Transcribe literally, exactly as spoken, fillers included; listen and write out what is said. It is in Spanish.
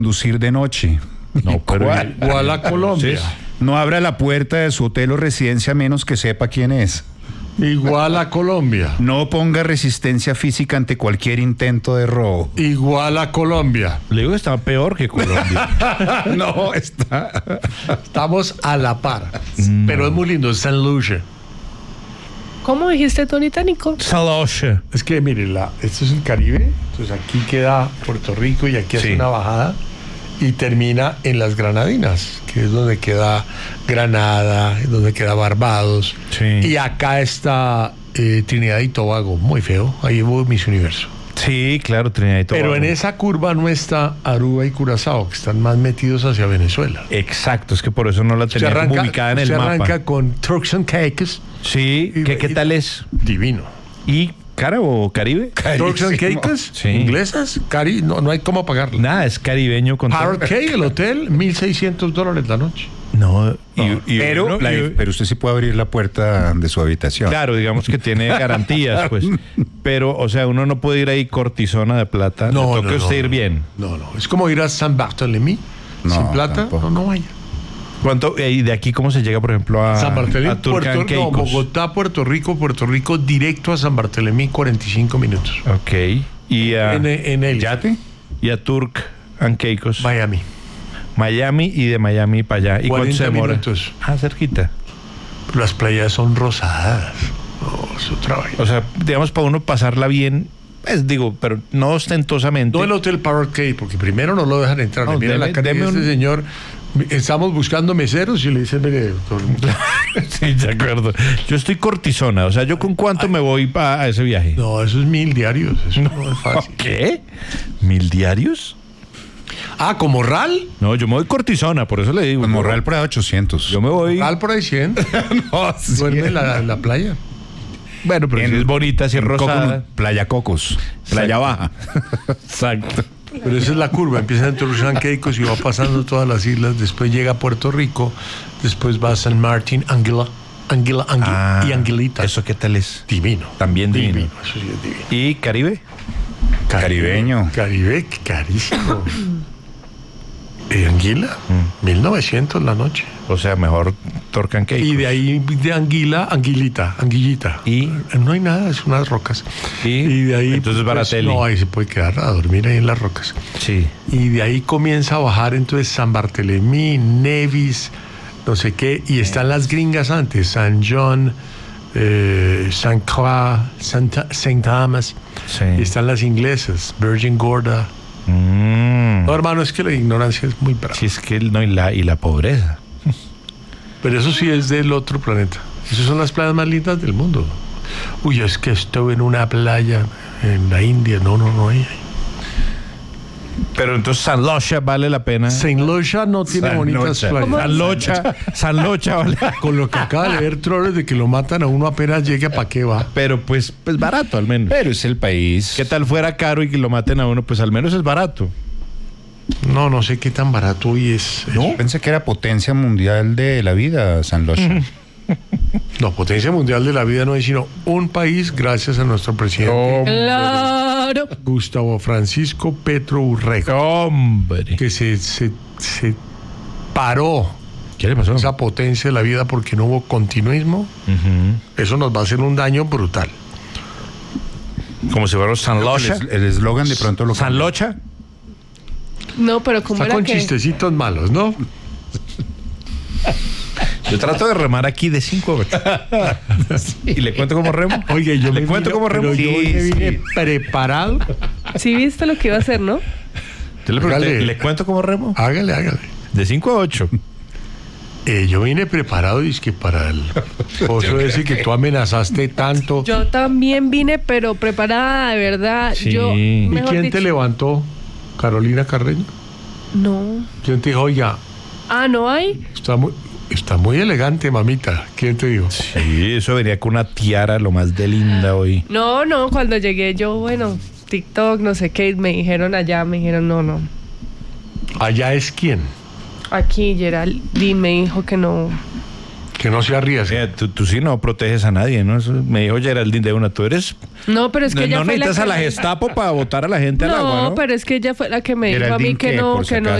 conducir de noche. No, pero ¿Cuál? igual a Colombia. Sí. No abra la puerta de su hotel o residencia a menos que sepa quién es. Igual a Colombia. No ponga resistencia física ante cualquier intento de robo. Igual a Colombia. Le digo que está peor que Colombia. No, está. Estamos a la par. No. Pero es muy lindo, es Saint Lucia. ¿Cómo dijiste tú ahorita, Nico? Saloshe. Es que, mire, la, esto es el Caribe. Entonces aquí queda Puerto Rico y aquí hace Sí. una bajada. Y termina en las Granadinas, que es donde queda Granada, es donde queda Barbados. Sí. Y acá está eh, Trinidad y Tobago, muy feo. Ahí hubo Miss Universo. Sí, claro, Trinidad y Tobago. Pero en esa curva no está Aruba y Curazao, que están más metidos hacia Venezuela. Exacto, es que por eso no la Usted tenía como arranca, ubicada en el usted mapa. arranca con Turks and Caicos. Sí, y- ¿qué, ¿qué y- tal es? Divino. ¿Y cara o Caribe? Turks and Caicos, Sí. inglesas, cari, no, no hay cómo pagarlo. Nada, es caribeño con Parrot Cay, el hotel, mil seiscientos dólares la noche. No, y, y- Pero, no, la- y- pero usted sí puede abrir la puerta de su habitación. claro, digamos que tiene garantías, pues. Pero, o sea, uno no puede ir ahí cortisona de plata. No, Le toca no, usted no, ir no. bien. No, no, es como ir a San Bartolomé No, sin plata. tampoco. No, no vaya. ¿Cuánto? ¿Y de aquí cómo se llega, por ejemplo, a, San Bartolomé, a Turks and Puerto, no, Caicos? Bogotá, Puerto Rico, Puerto Rico, directo a San Bartolomé, cuarenta y cinco minutos. Ok. Y a, En, en el ¿Yate? y a Turk and Caicos. Miami. Miami y de Miami para allá. ¿Y cuánto se cuarenta demora? minutos. Ah, cerquita. Las playas son rosadas. No, es otra vaina. O sea, digamos, para uno pasarla bien, pues digo, pero no ostentosamente. No el Hotel Parrot Cay, porque primero no lo dejan entrar. No, Le miran deme- la cara de deme este un- señor. Estamos buscando meseros y le dicen, mire, doctor, Sí, de acuerdo. Yo estoy cortisona, o sea, ¿yo con cuánto me voy pa- a ese viaje? no, eso es mil diarios. Eso no, es fácil. ¿Qué? ¿Mil diarios? Ah, ¿como Ral? No, yo me voy cortisona, por eso le digo. Pues Morral por ahí ochocientos. Yo me voy. Ral por ahí cien. No, sí. Duerme en la, en la playa. Bueno, pero si es bonita, si es en rosada. Coco- Playa Cocos. Playa Baja. Exacto. Pero esa es la curva. Empieza en Turks and Caicos y va pasando todas las islas. Después llega a Puerto Rico. Después va a San Martín, Anguila, Anguila, Anguila Ah, y Anguilita. ¿Eso qué tal es? Divino. También divino. Eso sí es divino. ¿Y Caribe? Caribeño. Caribe, carísimo. ¿Y Anguila? mil novecientos la noche. O sea, mejor Turk and Caicos. Y de ahí, de Anguila, Anguilita, Anguillita. ¿Y? No hay nada, es unas rocas. ¿Y? de ahí. Entonces, pues, Baratelli. no, ahí se puede quedar a dormir ahí en las rocas. Sí. Y de ahí comienza a bajar entonces San Bartolomé, Nevis, no sé qué, y están las gringas antes, San John, eh, San Croix, Santa- Saint Thomas, Sí. y están las inglesas, Virgin Gorda. Mm. No, hermano, es que la ignorancia es muy brava. Si es que no, y la, y la pobreza. Pero eso sí es del otro planeta. Esas son las playas más lindas del mundo. Uy, es que estuve en una playa en la India. No, no, no hay. Pero entonces San Locha vale la pena. Saint Lucia no tiene San bonitas Lucia. playas. San Locha, San Locha vale. Con lo que acaba de leer Troles de que lo matan a uno apenas llegue, ¿para qué va? Pero pues, pues barato al menos. Pero es el país. ¿Qué tal fuera caro y que lo maten a uno? Pues al menos es barato. No, no sé qué tan barato hoy es. Yo pensé que era potencia mundial de la vida, San Locha. No, potencia mundial de la vida no es sino un país gracias a nuestro presidente Claro. Gustavo Francisco Petro Urrego, Hombre. que se, se, se paró ¿Qué le pasó? esa potencia de la vida porque no hubo continuismo. Ujú. Eso nos va a hacer un daño brutal. Como si fuera San Locha. El el eslogan de pronto lo San Locha. No, pero ¿cómo Está era con que? chistecitos malos, ¿no? Yo trato de remar aquí de cinco veces. Y le cuento cómo remo. Oye, yo le me cuento vine- cómo remo. pero yo Sí, me vine sí. preparado. Sí viste lo que iba a hacer, ¿no? Yo le pregunté, Hágale. ¿le cuento cómo remo? Hágale, hágale. De cinco a ocho. Eh, yo vine preparado, es que para el oso ese que tú amenazaste tanto. Yo también vine, pero preparada, de verdad. Sí. Yo, ¿Y ¿Y mejor quién dicho- te levantó? ¿Carolina Carreño? No. ¿Quién te dijo, oiga, Ah, ¿no hay? está muy, está muy elegante, mamita? ¿Quién te dijo? Sí, eso venía con una tiara lo más de linda hoy. No, no, cuando llegué yo, bueno, TikTok, no sé qué, me dijeron allá, me dijeron, no, no. Allá es quién. Aquí Geraldine me dijo que no. Que no se arriesgue. Eh, tú, tú sí no proteges a nadie, ¿no? Eso me dijo Geraldine de una, tú eres... No, pero es que no ella no fue la necesitas que a la me- Gestapo para botar a la gente al agua, No, ¿no? pero es que ella fue la que me dijo a mí Geraldine, que ¿qué? no, Por si que no acaso.